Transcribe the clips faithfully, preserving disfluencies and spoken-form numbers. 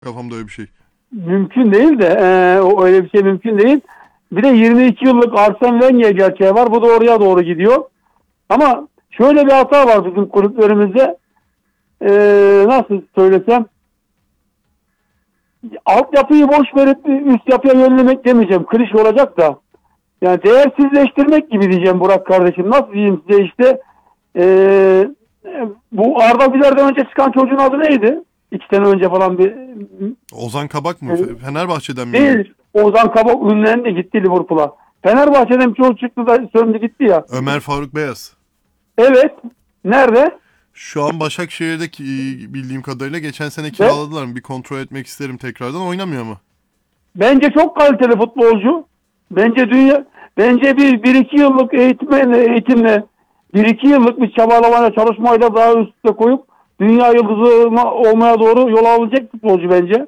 Kafamda öyle bir şey. Mümkün değil de e, o öyle bir şey mümkün değil. Bir de yirmi iki yıllık Arsene Wenger gerçeği var. Bu da oraya doğru gidiyor. Ama şöyle bir hata var bizim kulüplerimizde. E, nasıl söylesem, altyapıyı boş verip üst yapıya yönlemek demeyeceğim. Klişe olacak da. Yani değersizleştirmek gibi diyeceğim Burak kardeşim. Nasıl diyeyim size işte. E, bu Arda Güler'den önce çıkan çocuğun adı neydi? İki sene önce falan bir... Ozan Kabak mı? e, Fenerbahçe'den mi? Değil. Ozan Kabak ünlendi gitti Liverpool'a. Fenerbahçe'den bir çocuk çıktı da söndü gitti ya. Ömer Faruk Beyaz. Evet. Nerede? Şu an Başakşehir'deki bildiğim kadarıyla geçen sene Ve kiraladılar mı? Bir kontrol etmek isterim tekrardan. Oynamıyor mu? bence çok kaliteli futbolcu. Bence dünya bence bir, bir iki yıllık eğitimle, eğitimle bir iki yıllık bir çabalamayla çalışmayla daha üstte koyup dünya yıldızı olmaya doğru yol alacak futbolcu bence.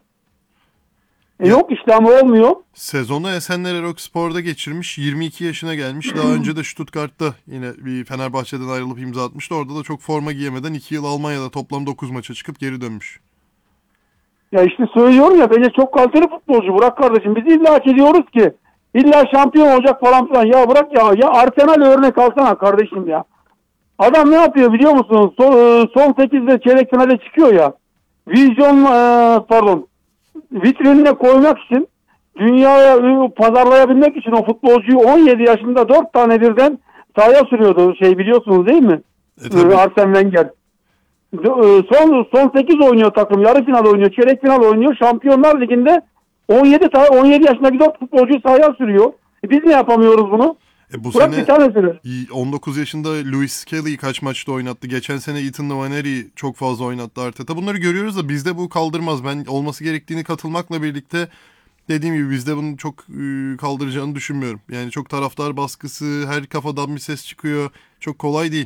E Ya, yok işte ama olmuyor. sezonu Esenler Erokspor'da geçirmiş. yirmi iki yaşına gelmiş. Daha önce de Stuttgart'ta yine bir Fenerbahçe'den ayrılıp imza atmıştı. Orada da çok forma giyemeden iki yıl Almanya'da toplam dokuz maça çıkıp geri dönmüş. Ya işte söylüyorum ya, bence çok kaliteli futbolcu Burak kardeşim. Biz illa ki diyoruz ki illa şampiyon olacak falan filan. Ya bırak ya. Ya Arsenal örnek alsana kardeşim ya. Adam ne yapıyor biliyor musun? Son, son sekizde çeyrek finale çıkıyor ya. Vizyon e, pardon vitrinine koymak için, dünyaya e, pazarlayabilmek için o futbolcuyu on yedi yaşında dört tane birden sahaya sürüyordu. Şey biliyorsunuz değil mi? E E, tabi. Arsene Wenger. E, Son son sekiz oynuyor takım. Yarı final oynuyor, çeyrek final oynuyor. Şampiyonlar Ligi'nde on yedi ta on yedi yaşındaki dört futbolcuyu sahaya sürüyor. E biz ne yapamıyoruz bunu? E bu Bırak bir sene tanesini. on dokuz yaşında Luis Skelly'yi kaç maçta oynattı. Geçen sene Ethan Nwaneri'yi çok fazla oynattı Arteta. Bunları görüyoruz da bizde bu kaldırmaz. Ben olması gerektiğini katılmakla birlikte dediğim gibi bizde bunu çok e, kaldıracağını düşünmüyorum. Yani çok taraftar baskısı, her kafadan bir ses çıkıyor. Çok kolay değil.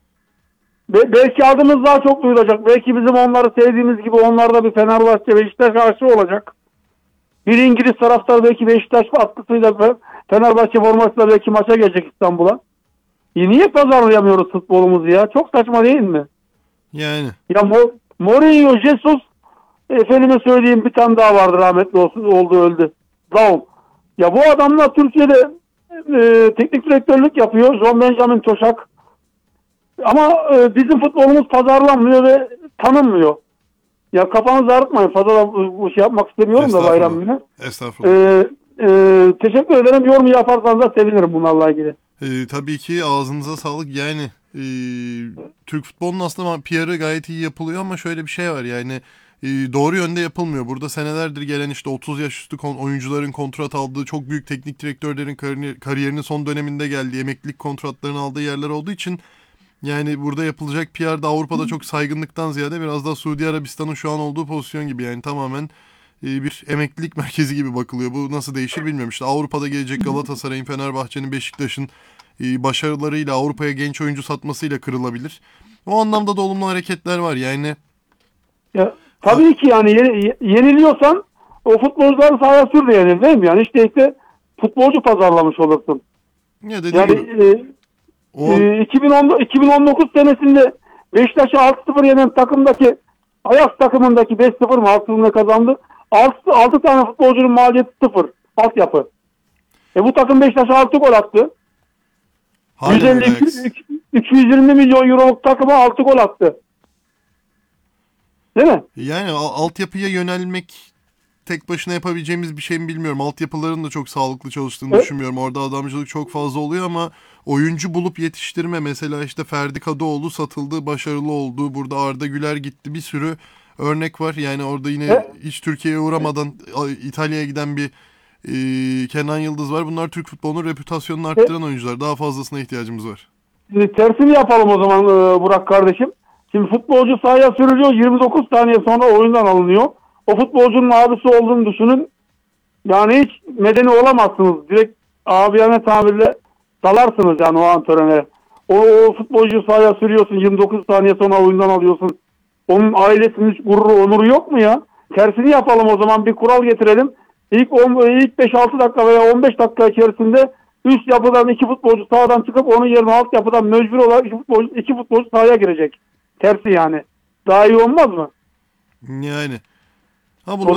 Be- belki adımız daha çok duyulacak. Belki bizim onları sevdiğimiz gibi onlar da bir Fenerbahçe, Beşiktaş aşığı olacak. Bir İngiliz taraftar belki Beşiktaş baskısıyla Fe- Fenerbahçe formasıyla belki maça gelecek İstanbul'a. E niye pazarlayamıyoruz futbolumuzu ya? Çok saçma değil mi? Yani Ya Mo- Mourinho, Jesus, efendime söyleyeyim bir tane daha vardı, rahmetli olsun, oldu öldü. Daum. Ya bu adamlar Türkiye'de e, teknik direktörlük yapıyor. John Benjamin Toşak. Ama e, bizim futbolumuz pazarlanmıyor ve tanınmıyor. Ya kafanızı ağrıtmayın. Fazla da bu bu şey yapmak istemiyorum da bayram estağfurullah. günü. Estağfurullah. Ee, e, teşekkür ederim. Yorum yaparsanız da sevinirim bunlarla ilgili. Ee, tabii ki ağzınıza sağlık. Yani e, Türk futbolunun aslında P R'ı gayet iyi yapılıyor ama şöyle bir şey var yani e, doğru yönde yapılmıyor. Burada senelerdir gelen işte otuz yaş üstü kon- oyuncuların kontrat aldığı, çok büyük teknik direktörlerin kariyer- kariyerinin son döneminde geldiği, emeklilik kontratlarını aldığı yerler olduğu için yani burada yapılacak P R da Avrupa'da çok saygınlıktan ziyade biraz daha Suudi Arabistan'ın şu an olduğu pozisyon gibi, yani tamamen e, bir emeklilik merkezi gibi bakılıyor. Bu nasıl değişir bilmiyorum. İşte Avrupa'da gelecek Galatasaray'ın, Fenerbahçe'nin, Beşiktaş'ın e, başarılarıyla Avrupa'ya genç oyuncu satmasıyla kırılabilir. O anlamda da olumlu hareketler var. Yani Ya, a- tabii ki yani yeni- yeniliyorsan o futbolcuları sahaya sür de yenir değil mi? Yani işte işte futbolcu pazarlamış olursun. ya dediğim Yani gibi e, o e, iki bin on, iki bin on dokuz senesinde Beşiktaş'ı altı sıfır yenen takımdaki Ajax takımındaki beş sıfır mı altı sıfır kazandı. altı, altı tane futbolcunun maliyeti sıfır. Altyapı. E bu takım Beşiktaş'a altı gol attı. hala öyle yüz elli Ajax. iki yüz yirmi milyon euroluk takıma altı gol attı. Değil mi? Yani a- altyapıya yönelmek tek başına yapabileceğimiz bir şey mi bilmiyorum. Altyapıların da çok sağlıklı çalıştığını E, düşünmüyorum. Orada adamcılık çok fazla oluyor ama oyuncu bulup yetiştirme, mesela işte Ferdi Kadıoğlu satıldı, başarılı oldu. Burada Arda Güler gitti. Bir sürü örnek var. Yani orada yine e, hiç Türkiye'ye uğramadan a- İtalya'ya giden bir e, Kenan Yıldız var. Bunlar Türk futbolunun reputasyonunu e, arttıran oyuncular. Daha fazlasına ihtiyacımız var. Şimdi tersini yapalım o zaman e, Burak kardeşim. Şimdi futbolcu sahaya sürülüyor, yirmi dokuz saniye sonra oyundan alınıyor. O futbolcunun abisi olduğunu düşünün. Yani hiç medeni olamazsınız. Direkt abiyane tabirle dalarsınız yani o antrenöre. O, o futbolcuyu sahaya sürüyorsun, yirmi dokuz saniye sonra oyundan alıyorsun. Onun ailesinin hiç gururu, onuru yok mu ya? Tersini yapalım o zaman, bir kural getirelim. İlk on, ilk beş altı dakika veya on beş dakika içerisinde üst yapıdan iki futbolcu sahadan çıkıp onun yerine alt yapıdan mecbur olarak iki futbolcu, iki futbolcu sahaya girecek. Tersi yani. Daha iyi olmaz mı? Yani Ha, bunlar